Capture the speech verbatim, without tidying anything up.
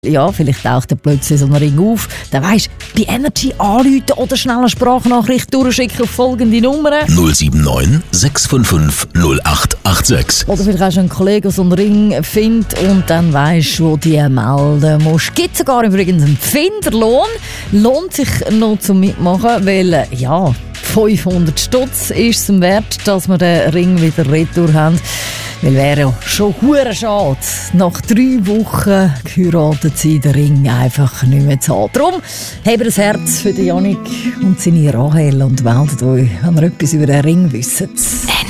Ja, vielleicht taucht er plötzlich so ein Ring auf. Dann weisst, bei Energy anrufen oder schnell eine Sprachnachricht durchschicken auf folgende Nummern. null sieben neun sechs fünf fünf null acht acht sechs. Oder vielleicht hast du einen Kollegen, der so einen Ring findet und dann weisst, wo die melden musst. Gibt sogar übrigens einen Pfinderlohn. Lohnt sich noch zum Mitmachen, weil, ja, fünfhundert Stutz ist es wert, dass wir den Ring wieder retour haben. Weil wäre ja schon hure schade, nach drei Wochen geheiratet sein, den Ring einfach nicht mehr zu haben. Darum habt das Herz für den Janik und seine Rahel und meldet euch, wenn ihr etwas über den Ring wisst.